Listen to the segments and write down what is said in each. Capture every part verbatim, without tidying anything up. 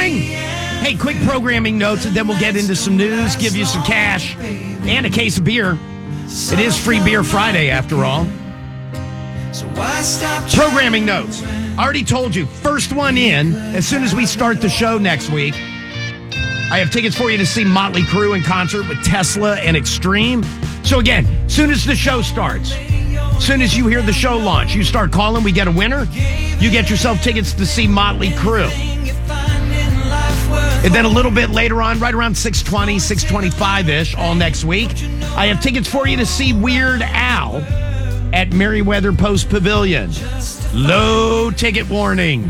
morning. Hey, quick programming notes, and then we'll get into some news, give you some cash, and a case of beer. It is Free Beer Friday, after all. Programming notes. Already told you, first one in, as soon as we start the show next week, I have tickets for you to see Motley Crue in concert with Tesla and Extreme. So again, as soon as the show starts, as soon as you hear the show launch, you start calling, we get a winner, you get yourself tickets to see Motley Crue. And then a little bit later on, right around six twenty, six twenty-five-ish, all next week, I have tickets for you to see Weird Al at Merriweather Post Pavilion. Low ticket warning.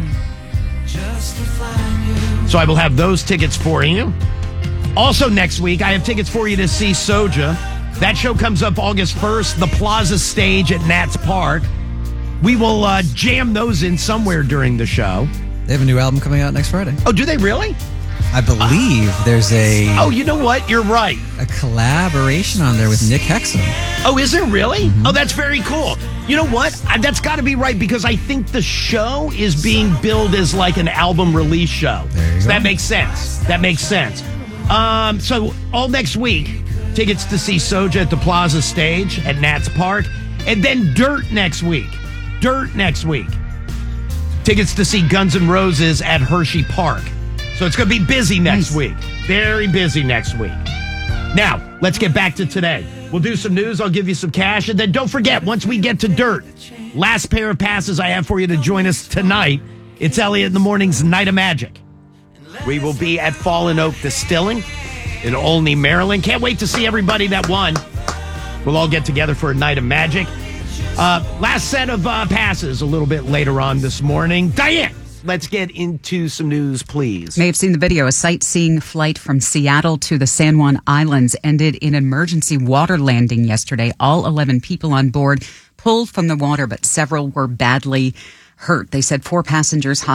So I will have those tickets for you. Also next week, I have tickets for you to see Soja. That show comes up August first, the Plaza Stage at Nats Park. We will uh, jam those in somewhere during the show. They have a new album coming out next Friday. Oh, do they really? I believe uh, there's a... Oh, you know what? You're right. A collaboration on there with Nick Hexum. Oh, is there really? Mm-hmm. Oh, that's very cool. You know what? That's got to be right because I think the show is being billed as like an album release show. There you so go. that makes sense. That makes sense. Um, so all next week, tickets to see Soja at the Plaza Stage at Nats Park. And then Dirt next week. Dirt next week. Tickets to see Guns N' Roses at Hershey Park. So it's going to be busy next Nice. week. Very busy next week. Now, let's get back to today. We'll do some news. I'll give you some cash. And then don't forget, once we get to Dirt, last pair of passes I have for you to join us tonight. It's Elliot in the Morning's Night of Magic. We will be at Fallen Oak Distilling in Olney, Maryland. Can't wait to see everybody that won. We'll all get together for a night of magic. Uh, last set of uh, passes a little bit later on this morning. Diane, let's get into some news, please. May have seen the video. A sightseeing flight from Seattle to the San Juan Islands ended in an emergency water landing yesterday. All eleven people on board pulled from the water, but several were badly hurt. They said four passengers